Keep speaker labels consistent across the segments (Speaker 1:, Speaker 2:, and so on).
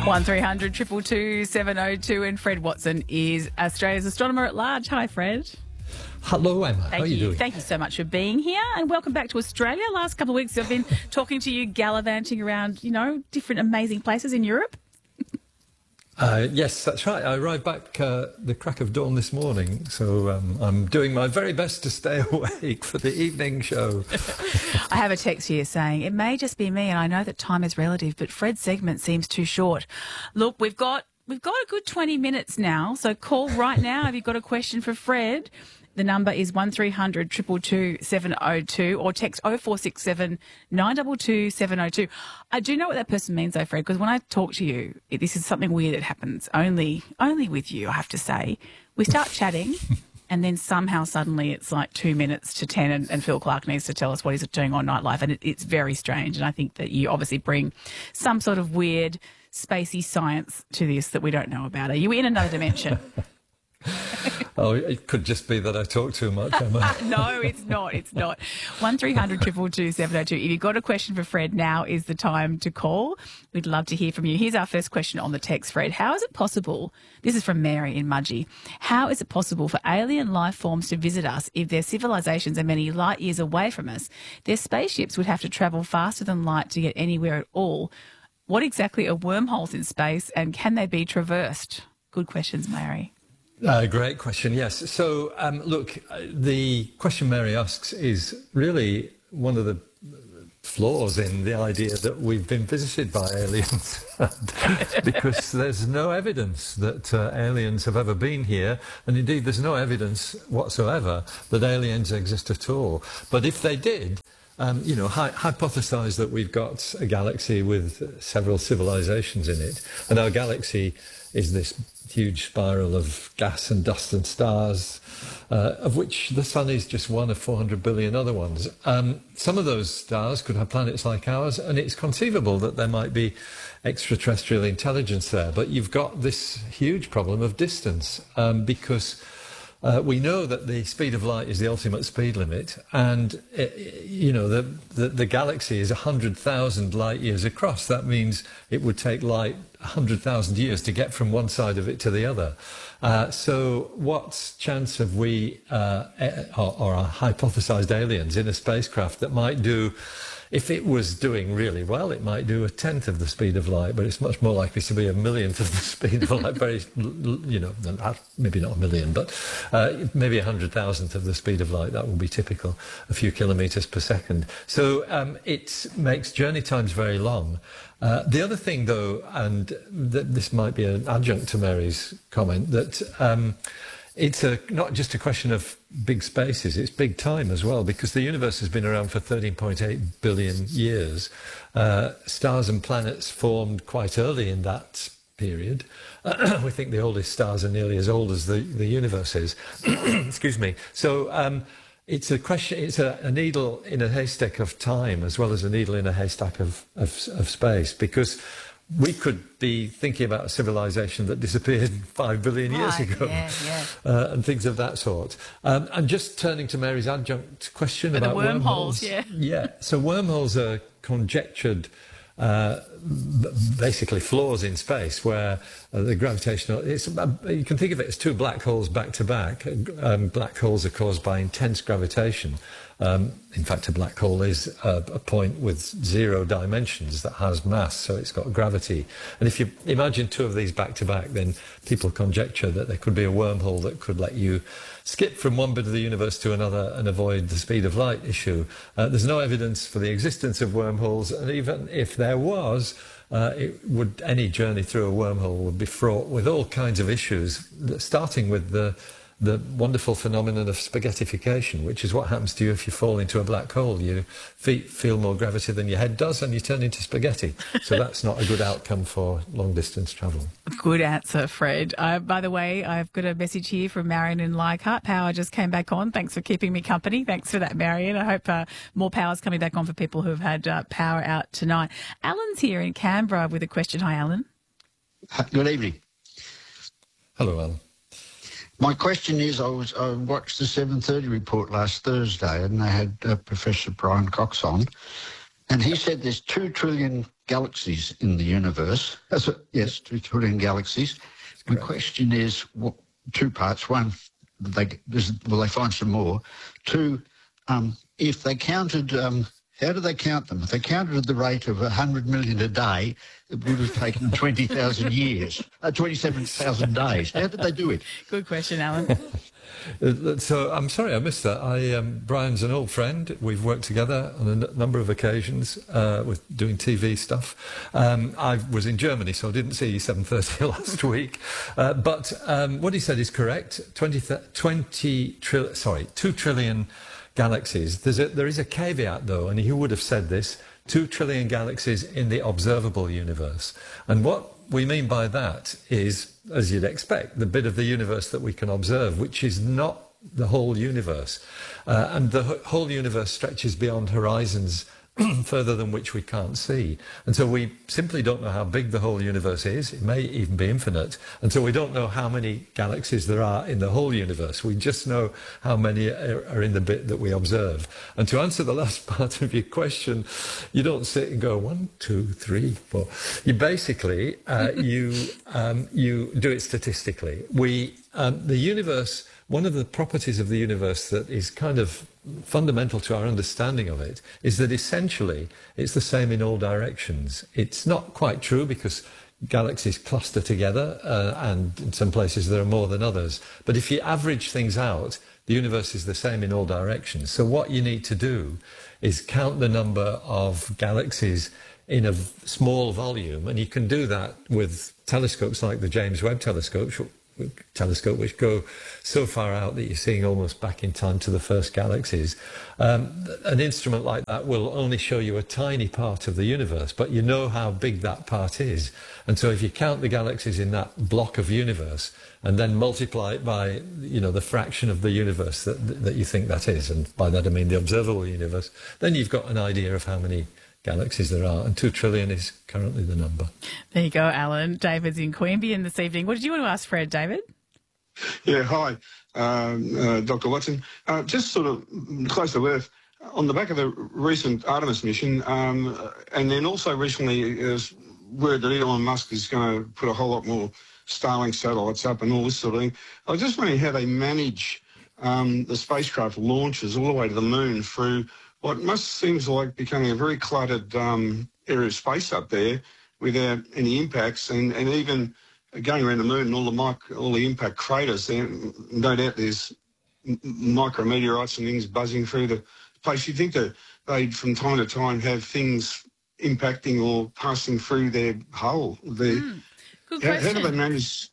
Speaker 1: 1300 222 702, and Fred Watson is Australia's astronomer at large. Hi, Fred.
Speaker 2: Hello, Emma. How are you doing?
Speaker 1: Thank you so much for being here, and welcome back to Australia. Last couple of weeks I've been talking to you, gallivanting around, different amazing places in Europe.
Speaker 2: Yes, that's right. I arrived back the crack of dawn this morning, so I'm doing my very best to stay awake for the evening show.
Speaker 1: I have a text here saying, it may just be me, and I know that time is relative, but Fred's segment seems too short. Look, we've got a good 20 minutes now, so call right now if you've got a question for Fred. The number is 1300 222 702, or text 0467 922 702. I do know what that person means, though, Fred, because when I talk to you, this is something weird that happens only with you, I have to say. We start chatting, and then somehow suddenly it's like 2 minutes to 10, and Phil Clark needs to tell us what he's doing on Nightlife, and it's very strange. And I think that you obviously bring some sort of weird, spacey science to this that we don't know about. Are you in another dimension?
Speaker 2: Oh, it could just be that I talk too much, Emma.
Speaker 1: No, it's not. It's not. 1300 222 702. If you've got a question for Fred, now is the time to call. We'd love to hear from you. Here's our first question on the text, Fred. How is it possible, this is from Mary in Mudgee, how is it possible for alien life forms to visit us if their civilizations are many light years away from us? Their spaceships would have to travel faster than light to get anywhere at all. What exactly are wormholes in space, and can they be traversed? Good questions, Mary.
Speaker 2: Great question, yes. So, look, the question Mary asks is really one of the flaws in the idea that we've been visited by aliens, because there's no evidence that aliens have ever been here, and indeed there's no evidence whatsoever that aliens exist at all. But if they did, hypothesize that we've got a galaxy with several civilizations in it, and our galaxy is this huge spiral of gas and dust and stars, of which the sun is just one of 400 billion other ones. Some of those stars could have planets like ours, and it's conceivable that there might be extraterrestrial intelligence there. But you've got this huge problem of distance, because we know that the speed of light is the ultimate speed limit, and the galaxy is 100,000 light years across. That means it would take light 100,000 years to get from one side of it to the other. So what chance have we, or hypothesized aliens in a spacecraft that might do, if it was doing really well, it might do 1/10 of the speed of light, but it's much more likely to be 1/1,000,000th of the speed of light. Maybe not 1,000,000, but maybe 100,000th of the speed of light. That would be typical, a few kilometres per second. So it makes journey times very long. The other thing, though, and this might be an adjunct to Mary's comment, that it's not just a question of big spaces, it's big time as well, because the universe has been around for 13.8 billion years. Stars and planets formed quite early in that period. We think the oldest stars are nearly as old as the universe is. Excuse me. So it's a needle in a haystack of time, as well as a needle in a haystack of space, because we could be thinking about a civilization that disappeared 5 billion years ago, and things of that sort. And just turning to Mary's adjunct question about
Speaker 1: the wormholes.
Speaker 2: Yeah. So wormholes are conjectured, basically flaws in space where the gravitational, you can think of it as two black holes back to back. Black holes are caused by intense gravitation. In fact, a black hole is a point with 0 dimensions that has mass, so it's got gravity. And if you imagine two of these back to back, then people conjecture that there could be a wormhole that could let you skip from one bit of the universe to another and avoid the speed of light issue. There's no evidence for the existence of wormholes, and even if there was, any journey through a wormhole would be fraught with all kinds of issues, starting with the wonderful phenomenon of spaghettification, which is what happens to you if you fall into a black hole. Your feet feel more gravity than your head does, and you turn into spaghetti. So that's not a good outcome for long-distance travel.
Speaker 1: Good answer, Fred. By the way, I've got a message here from Marion in Leichhardt. Power just came back on. Thanks for keeping me company. Thanks for that, Marion. I hope more power's coming back on for people who have had power out tonight. Alan's here in Canberra with a question. Hi, Alan.
Speaker 3: Good evening.
Speaker 2: Hello, Alan.
Speaker 3: My question is, I watched the 7:30 report last Thursday, and they had Professor Brian Cox on, And he said there's 2 trillion galaxies in the universe. Yes, 2 trillion galaxies. My question is, two parts. One, will they find some more? Two, if they counted, how do they count them? If they counted at the rate of 100 million a day, it would have taken 20,000 years, 27,000 days. How did they do it?
Speaker 1: Good question, Alan.
Speaker 2: So I'm sorry I missed that. Brian's an old friend. We've worked together on a number of occasions with doing TV stuff. I was in Germany, so I didn't see 7:30 last week. But what he said is correct. 2 trillion galaxies. There is a caveat, though, and he would have said this: 2 trillion galaxies in the observable universe. And what we mean by that is, as you'd expect, the bit of the universe that we can observe, which is not the whole universe. And the whole universe stretches beyond horizons further than which we can't see. And so we simply don't know how big the whole universe is. It may even be infinite. And so we don't know how many galaxies there are in the whole universe. We just know how many are in the bit that we observe. And to answer the last part of your question, you don't sit and go 1, 2, 3, 4. You basically, you do it statistically. The universe, one of the properties of the universe that is kind of fundamental to our understanding of it is that essentially it's the same in all directions. It's not quite true because galaxies cluster together and in some places there are more than others. But if you average things out, the universe is the same in all directions. So what you need to do is count the number of galaxies in a small volume, and you can do that with telescopes like the James Webb telescope, which go so far out that you're seeing almost back in time to the first galaxies. An instrument like that will only show you a tiny part of the universe, but you know how big that part is. And so if you count the galaxies in that block of universe and then multiply it by, the fraction of the universe that you think that is, and by that I mean the observable universe, then you've got an idea of how many galaxies there are, and 2 trillion is currently the number.
Speaker 1: There you go, Alan. David's in Queanbeyan this evening. What did you want to ask Fred, David?
Speaker 4: Yeah, hi, Dr. Watson. Just sort of close to Earth, on the back of the recent Artemis mission, and then also recently there's word that Elon Musk is going to put a whole lot more Starlink satellites up and all this sort of thing. I was just wondering how they manage the spacecraft launches all the way to the moon through what seems like becoming a very cluttered area of space up there without any impacts, and even going around the moon and all the impact craters there, no doubt there's micrometeorites and things buzzing through the place. You'd think that they'd from time to time have things impacting or passing through their hull.
Speaker 1: Good
Speaker 4: how
Speaker 1: question.
Speaker 4: do they manage?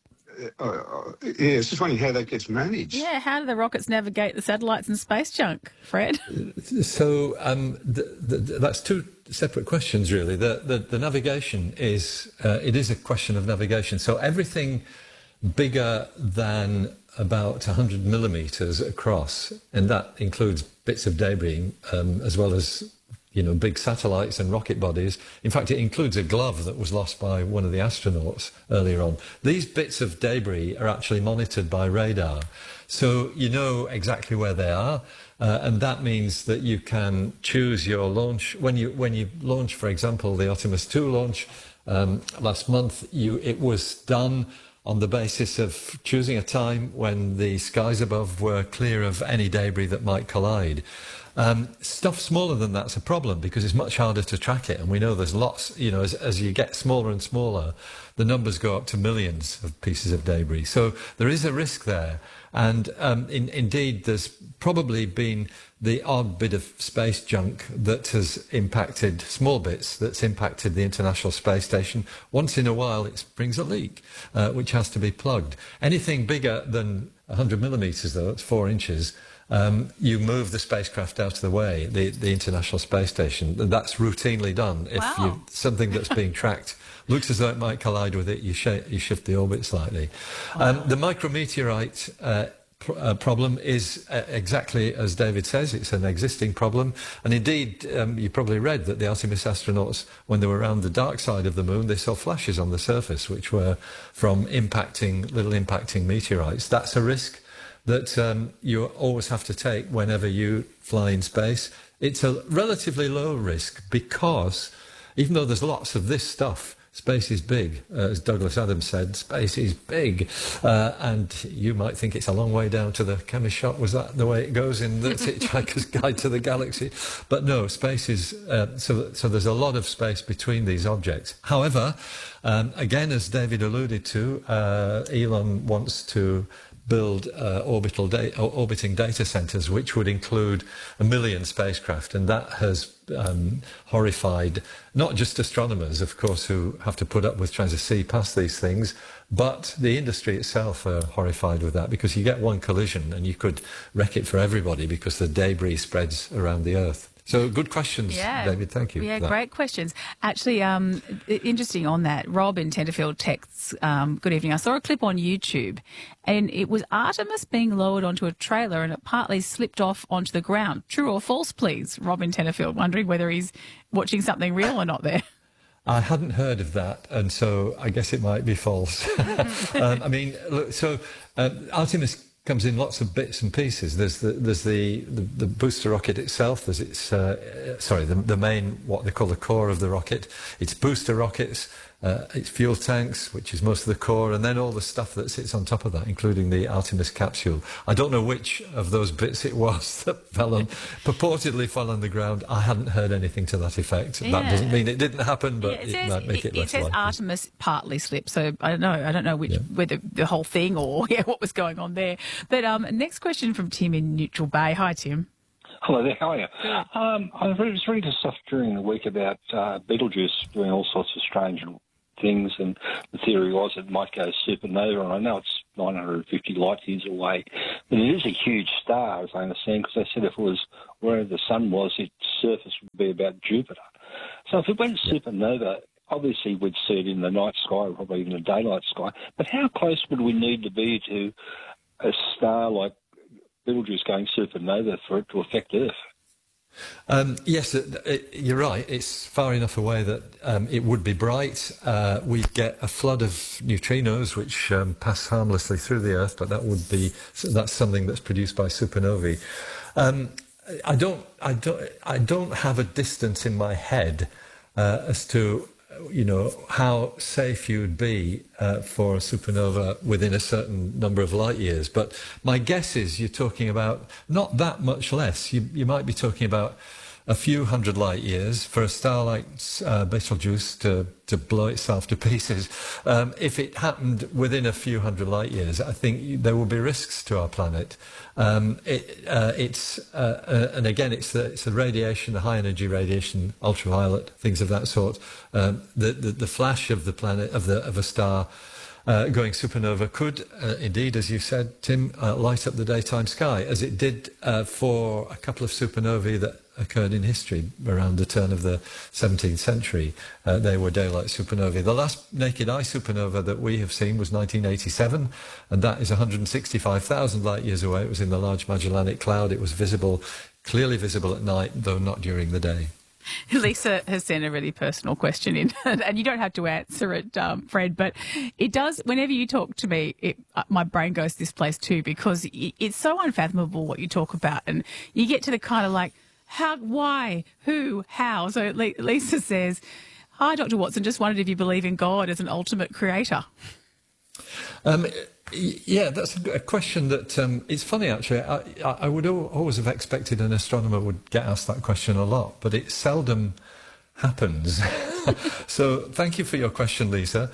Speaker 4: It's just wondering how that gets managed.
Speaker 1: Yeah, how do the rockets navigate the satellites and space junk, Fred?
Speaker 2: So that's two separate questions, really. The navigation is it is a question of navigation. So everything bigger than about 100 millimeters across, and that includes bits of debris as well as big satellites and rocket bodies. In fact, it includes a glove that was lost by one of the astronauts earlier on. These bits of debris are actually monitored by radar. So you know exactly where they are. And that means that you can choose your launch. When you launch, for example, the Artemis 2 launch last month, it was done on the basis of choosing a time when the skies above were clear of any debris that might collide. Stuff smaller than that's a problem because it's much harder to track it, and we know there's lots. As you get smaller and smaller, the numbers go up to millions of pieces of debris. So there is a risk there, and indeed there's probably been the odd bit of space junk that has impacted small bits that's impacted the International Space Station. Once in a while, it brings a leak, which has to be plugged. Anything bigger than 100 millimeters, though, it's 4 inches. You move the spacecraft out of the way, the International Space Station. That's routinely done. If something that's being tracked looks as though it might collide with it, you shift the orbit slightly. The micrometeorite problem is exactly as David says. It's an existing problem. And indeed, you probably read that the Artemis astronauts, when they were around the dark side of the moon, they saw flashes on the surface, which were from little impacting meteorites. That's a risk that you always have to take whenever you fly in space. it's a relatively low risk because even though there's lots of this stuff, space is big. As Douglas Adams said, space is big. And you might think it's a long way down to the chemist shop. Was that the way it goes in the Hitchhiker's Guide to the Galaxy? But no, space is... so there's a lot of space between these objects. However, again, as David alluded to, Elon wants to build orbiting data centres, which would include 1 million spacecraft, and that has horrified not just astronomers, of course, who have to put up with trying to see past these things, but the industry itself are horrified with that, because you get one collision and you could wreck it for everybody because the debris spreads around the Earth. So good questions, David. Thank you.
Speaker 1: Yeah, great questions. Actually, interesting on that. Rob in Tenterfield texts, good evening. I saw a clip on YouTube and it was Artemis being lowered onto a trailer and it partly slipped off onto the ground. True or false, please? Rob in Tenterfield, wondering whether he's watching something real or not there.
Speaker 2: I hadn't heard of that, and so I guess it might be false. I mean, look, so Artemis comes in lots of bits and pieces. There's the booster rocket itself. There's its the main, what they call the core of the rocket. Its booster rockets, its fuel tanks, which is most of the core, and then all the stuff that sits on top of that, including the Artemis capsule. I don't know which of those bits it was that purportedly fell on the ground. I hadn't heard anything to that effect. Yeah. That doesn't mean it didn't happen, but it might make it less likely. It says
Speaker 1: Artemis partly slipped, so I don't know whether the whole thing or what was going on there. But next question from Tim in Neutral Bay. Hi, Tim.
Speaker 5: Hello there, how are you? I was reading stuff during the week about Betelgeuse doing all sorts of strange things, and the theory was it might go supernova, and I know it's 950 light years away, but it is a huge star, as I understand, because they said if it was where the sun was, its surface would be about Jupiter. So if it went supernova, obviously we'd see it in the night sky, or probably even the daylight sky, but how close would we need to be to a star like Betelgeuse going supernova for it to affect Earth?
Speaker 2: Yes, you're right. It's far enough away that it would be bright. We'd get a flood of neutrinos which pass harmlessly through the Earth, but that's something that's produced by supernovae. I don't have a distance in my head as to how safe you would be for a supernova within a certain number of light years. But my guess is you're talking about not that much less. You might be talking about a few hundred light years for a star like Betelgeuse to blow itself to pieces. If it happened within a few hundred light years, I think there will be risks to our planet. And again, it's the radiation, the high energy radiation, ultraviolet, things of that sort. The flash of the planet of a star going supernova could indeed, as you said, Tim, light up the daytime sky, as it did for a couple of supernovae that occurred in history around the turn of the 17th century. They were daylight supernovae. The last naked eye supernova that we have seen was 1987, and that is 165,000 light years away. It was in the Large Magellanic Cloud. It was clearly visible at night, though not during the day.
Speaker 1: Lisa has sent a really personal question in, and you don't have to answer it, Fred, but it does, whenever you talk to me, my brain goes to this place too, because it's so unfathomable what you talk about, and you get to the kind of like, how, why, who, how. So Lisa says, hi, Dr. Watson, just wondered if you believe in God as an ultimate creator.
Speaker 2: Yeah, that's a question that it's funny, actually. I would always have expected an astronomer would get asked that question a lot, but it seldom happens. So thank you for your question, Lisa.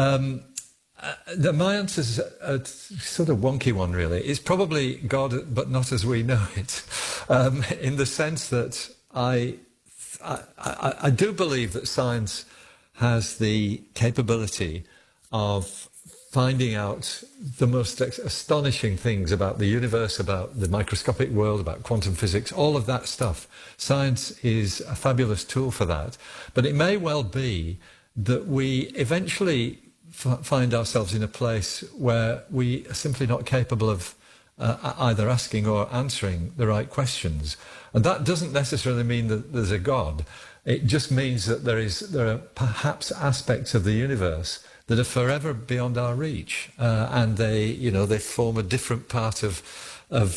Speaker 2: My answer is a sort of wonky one, really. It's probably God, but not as we know it, in the sense that I do believe that science has the capability of finding out the most astonishing things about the universe, about the microscopic world, about quantum physics, all of that stuff. Science is a fabulous tool for that. But it may well be that we eventually find ourselves in a place where we are simply not capable of either asking or answering the right questions. And that doesn't necessarily mean that there's a God. It just means that there are perhaps aspects of the universe that are forever beyond our reach, and they form a different part of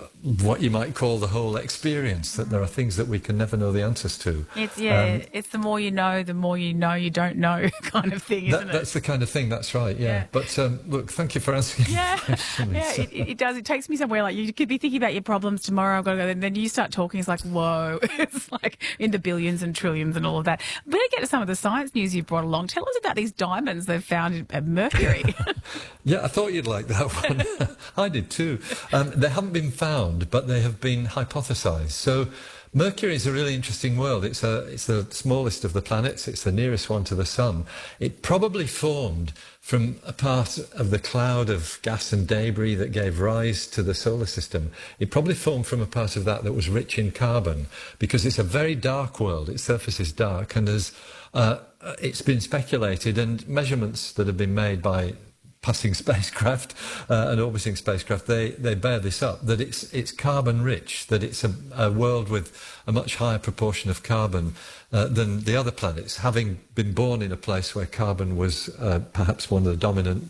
Speaker 2: what you might call the whole experience, that there are things that we can never know the answers to.
Speaker 1: It's the more you know you don't know kind of thing, isn't it?
Speaker 2: That's the kind of thing, that's right, yeah. But look, thank you for answering the question.
Speaker 1: It does. It takes me somewhere. Like, you could be thinking about your problems tomorrow, I've got to go, and then you start talking, it's like, whoa, it's like in the billions and trillions and all of that. Better get to some of the science news you've brought along. Tell us about these diamonds they've found at Mercury.
Speaker 2: Yeah, I thought you'd like that one. I did too. They haven't been found, but they have been hypothesized. So Mercury is a really interesting world. It's the smallest of the planets. It's the nearest one to the sun. It probably formed from a part of the cloud of gas and debris that gave rise to the solar system. It probably formed from a part of that was rich in carbon, because it's a very dark world. Its surface is dark, and it's been speculated, and measurements that have been made by passing spacecraft and orbiting spacecraft, they bear this up, that it's carbon rich, that it's a world with a much higher proportion of carbon than the other planets, having been born in a place where carbon was perhaps one of the dominant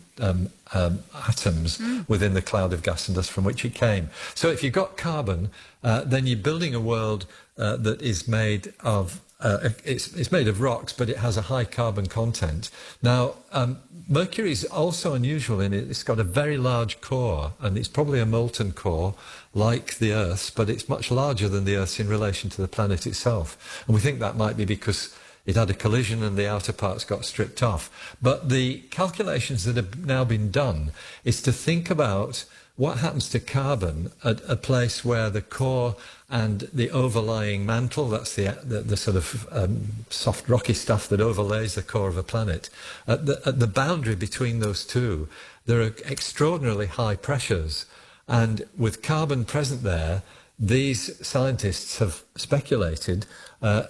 Speaker 2: atoms within the cloud of gas and dust from which it came. So if you've got carbon, then you're building a world that is made of it's made of rocks, but it has a high carbon content. Now, Mercury is also unusual in it. It's got a very large core, and it's probably a molten core like the Earth's, but it's much larger than the Earth's in relation to the planet itself. And we think that might be because it had a collision and the outer parts got stripped off. But the calculations that have now been done is to think about what happens to carbon at a place where the core and the overlying mantle, that's the sort of soft rocky stuff that overlays the core of a planet, at the boundary between those two, there are extraordinarily high pressures. And with carbon present there, these scientists have speculated